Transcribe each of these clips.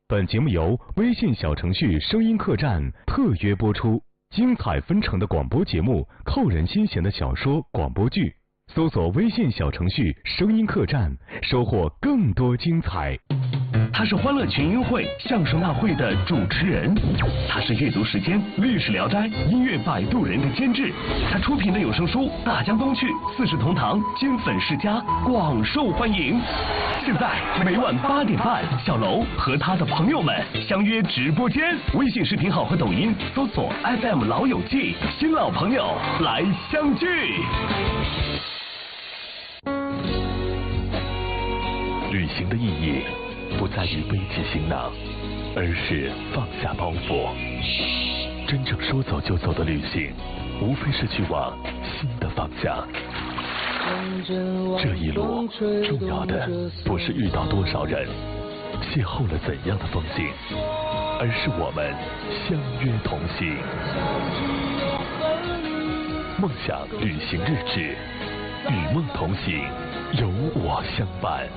本节目由微信小程序声音客栈特约播出，精彩纷呈的广播节目，扣人心弦的小说广播剧，搜索微信小程序声音客栈，收获更多精彩。 他是欢乐群英会相声大会的主持人，他是阅读时间历史聊斋音乐摆渡人的监制，他出品的有声书《大江东去》《四世同堂》金粉世家广受欢迎。现在每晚8点半，小楼和他的朋友们相约直播间，微信视频号和抖音搜索 FM 老友记，新老朋友来相聚。旅行的意义不在于背起行囊，而是放下包袱。真正说走就走的旅行，无非是去往新的方向。这一路重要的不是遇到多少人，邂逅了怎样的风景，而是我们相约同行。梦想旅行日志，与梦同行，有我相伴。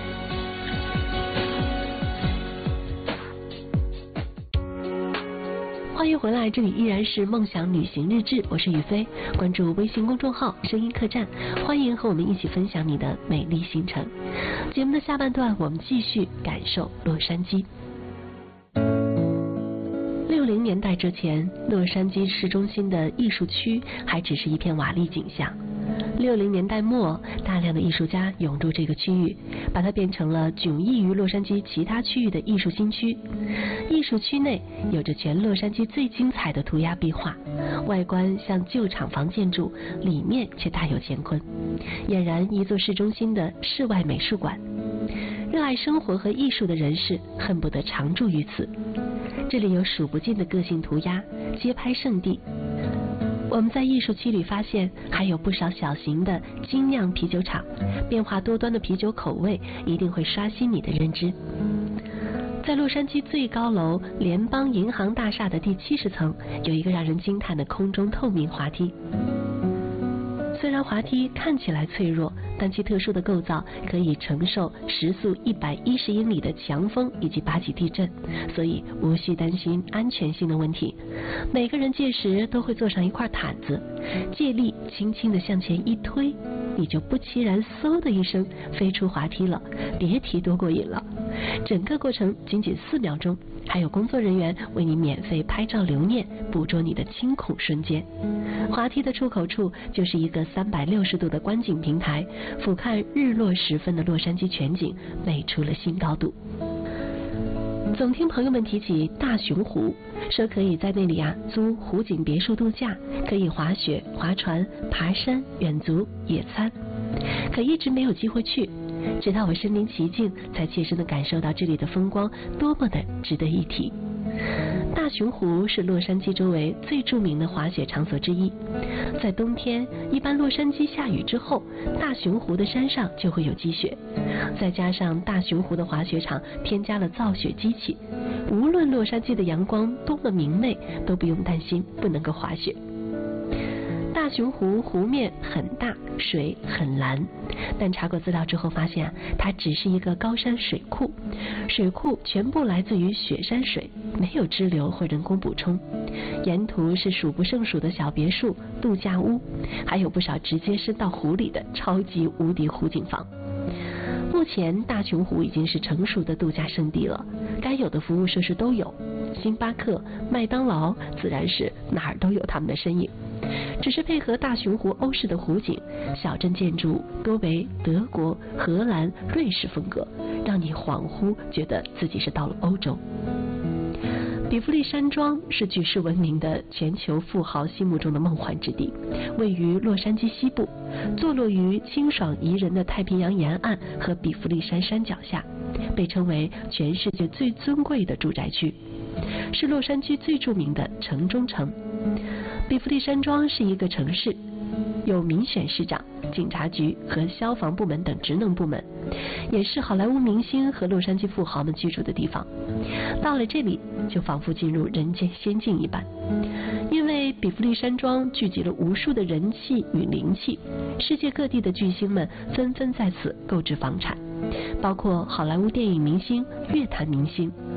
欢迎回来，这里依然是梦想旅行日志，我是雨飞，关注微信公众号声音客栈，欢迎和我们一起分享你的美丽行程。节目的下半段，我们继续感受洛杉矶。60年代之前，洛杉矶市中心的艺术区还只是一片瓦砾景象。60年代末，大量的艺术家涌入这个区域，把它变成了迥异于洛杉矶其他区域的艺术新区。艺术区内有着全洛杉矶最精彩的涂鸦壁画，外观像旧厂房建筑，里面却大有乾坤，俨然一座市中心的室外美术馆。热爱生活和艺术的人士恨不得常住于此。这里有数不尽的个性涂鸦，街拍圣地。我们在艺术区里发现，还有不少小型的精酿啤酒厂，变化多端的啤酒口味一定会刷新你的认知。在洛杉矶最高楼联邦银行大厦的第70层，有一个让人惊叹的空中透明滑梯。虽然滑梯看起来脆弱，但其特殊的构造可以承受时速110英里的强风以及8级地震，所以无需担心安全性的问题。每个人届时都会坐上一块毯子，借力轻轻地向前一推，你就不期然嗖的一声飞出滑梯了，别提多过瘾了。整个过程仅4秒钟，还有工作人员为你免费拍照留念，捕捉你的惊恐瞬间。滑梯的出口处就是一个360度的观景平台，俯瞰日落时分的洛杉矶全景，美出了新高度。总听朋友们提起大熊湖，说可以在那里租湖景别墅度假，可以滑雪、划船、爬山、远足、野餐，可一直没有机会去，直到我身临其境，才切身地感受到这里的风光多么的值得一提。大熊湖是洛杉矶周围最著名的滑雪场所之一。在冬天，一般洛杉矶下雨之后，大熊湖的山上就会有积雪。再加上大熊湖的滑雪场添加了造雪机器，无论洛杉矶的阳光多么明媚，都不用担心不能够滑雪。大熊湖湖面很大，水很蓝，但查过资料之后发现它只是一个高山水库，水库全部来自于雪山水，没有支流或人工补充。沿途是数不胜数的小别墅、度假屋，还有不少直接伸到湖里的超级无敌湖景房。目前大熊湖已经是成熟的度假胜地了，该有的服务设施都有，星巴克、麦当劳自然是哪儿都有他们的身影。只是配合大熊湖欧式的湖景，小镇建筑多为德国、荷兰、瑞士风格，让你恍惚觉得自己是到了欧洲。比弗利山庄是举世闻名的全球富豪心目中的梦幻之地，位于洛杉矶西部，坐落于清爽宜人的太平洋沿岸和比弗利山山脚下，被称为全世界最尊贵的住宅区，是洛杉矶最著名的城中城。比弗利山庄是一个城市，有民选市长、警察局和消防部门等职能部门，也是好莱坞明星和洛杉矶富豪们居住的地方。到了这里，就仿佛进入人间仙境一般。因为比弗利山庄聚集了无数的人气与灵气，世界各地的巨星们纷纷在此购置房产，包括好莱坞电影明星、乐坛明星。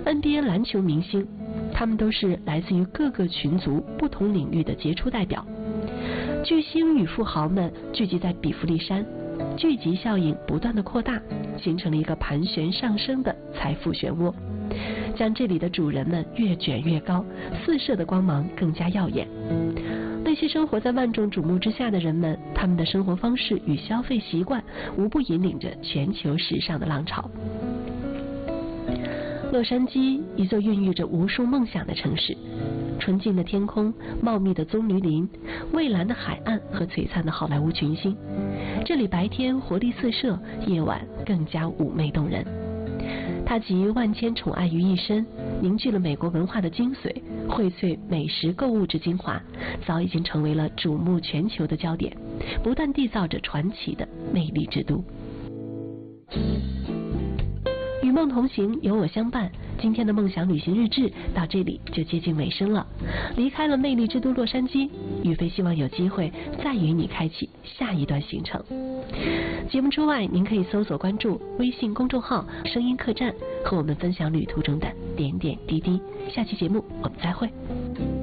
NBA 篮球明星，他们都是来自于各个群族、不同领域的杰出代表。巨星与富豪们聚集在比弗利山，聚集效应不断的扩大，形成了一个盘旋上升的财富漩涡，将这里的主人们越卷越高，四射的光芒更加耀眼。那些生活在万众瞩目之下的人们，他们的生活方式与消费习惯无不引领着全球时尚的浪潮。洛杉矶，一座孕育着无数梦想的城市，纯净的天空、茂密的棕榈林、蔚蓝的海岸和璀璨的好莱坞群星。这里白天活力四射，夜晚更加妩媚动人。它集万千宠爱于一身，凝聚了美国文化的精髓，荟萃美食购物之精华，早已经成为了瞩目全球的焦点，不断缔造着传奇的魅力之都。与梦同行，有我相伴。今天的梦想旅行日志到这里就接近尾声了。离开了魅力之都洛杉矶，宇飞希望有机会再与你开启下一段行程。节目之外，您可以搜索关注微信公众号“声音客栈”，和我们分享旅途中的点点滴滴。下期节目我们再会。